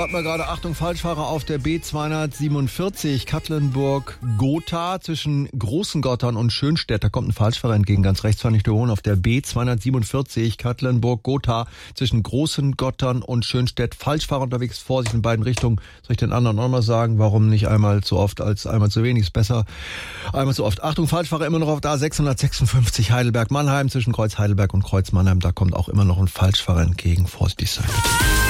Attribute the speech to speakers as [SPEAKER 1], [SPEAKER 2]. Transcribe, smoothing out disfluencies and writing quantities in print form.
[SPEAKER 1] Hat man gerade, Achtung, Falschfahrer auf der B247 Katlenburg-Gotha zwischen Großengottern und Schönstedt. Da kommt ein Falschfahrer entgegen, ganz rechts fand ich der Hohn auf der B247 Katlenburg-Gotha zwischen Großengottern und Schönstedt. Falschfahrer unterwegs, Vorsicht in beiden Richtungen. Soll ich den anderen auch mal sagen? Warum nicht einmal zu oft als einmal zu wenig? Ist besser. Einmal zu oft. Achtung, Falschfahrer immer noch auf der A656 Heidelberg-Mannheim zwischen Kreuz Heidelberg und Kreuz Mannheim. Da kommt auch immer noch ein Falschfahrer entgegen. Vorsichtig sein.